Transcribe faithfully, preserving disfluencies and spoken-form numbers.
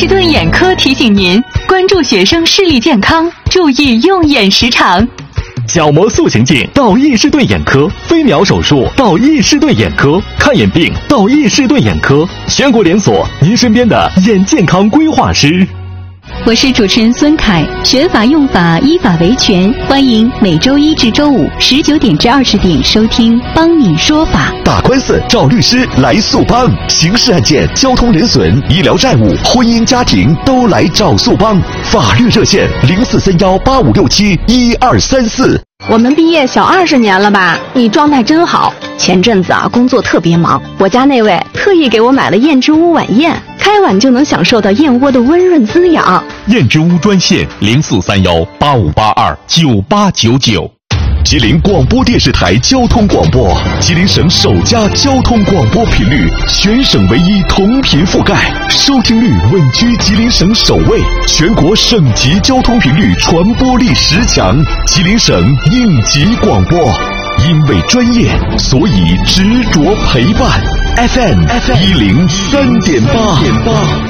士顿眼科提醒您关注学生视力健康，注意用眼时长。 角膜塑形镜到易士顿眼科，飞秒手术到易士顿眼科，看眼病到易士顿眼科，全国连锁，您身边的眼健康规划师。 我是主持人孙凯，学法用法，依法维权，欢迎每周一至周五十九点至二十点收听《帮你说法》。 打官司找律师来速帮，刑事案件、交通人损、医疗债务、婚姻家庭都来找速帮。法律热线零四三幺八五六七一二三四。 我们毕业小二十年了吧？你状态真好。前阵子啊，工作特别忙，我家那位特意给我买了燕之屋晚宴，开碗就能享受到燕窝的温润滋养。 燕之屋专线零四三幺八五八二九八九九。 吉林广播电视台交通广播，吉林省首家交通广播频率，全省唯一同频覆盖，收听率稳居吉林省首位，全国省级交通频率传播力十强，吉林省应急广播。因为专业，所以执着陪伴。F M 一零三点八。